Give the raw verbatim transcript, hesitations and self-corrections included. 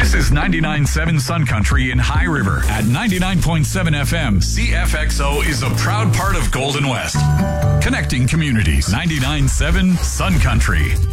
This is ninety-nine point seven Sun Country in High River. At ninety-nine point seven F M, C F X O is a proud part of Golden West. Connecting communities. ninety-nine point seven Sun Country.